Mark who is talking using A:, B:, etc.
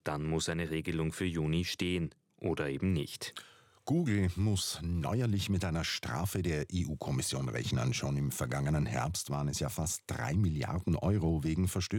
A: Dann muss eine Regelung für Juni stehen oder eben nicht.
B: Google muss neuerlich mit einer Strafe der EU-Kommission rechnen. Schon im vergangenen Herbst waren es ja fast 3 Milliarden Euro wegen Verstößen